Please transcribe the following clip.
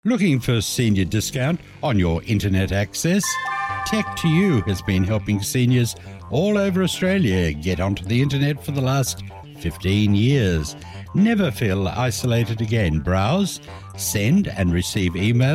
Looking for senior discount on your internet access? Tech2U has been helping seniors all over Australia get onto the internet for the last 15 years. Never feel isolated again. Browse, send and receive emails